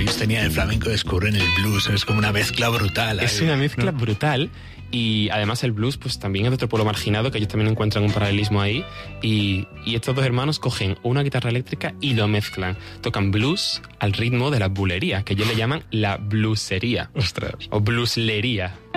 ellos tenían el flamenco, descubren el blues, es como una mezcla brutal. Es una mezcla brutal. Y además el blues pues también es de otro pueblo marginado, que ellos también encuentran un paralelismo ahí. Y estos dos hermanos cogen una guitarra eléctrica y lo mezclan. Tocan blues al ritmo de la bulería, que ellos le llaman la bluesería. Ostras. O blueslería.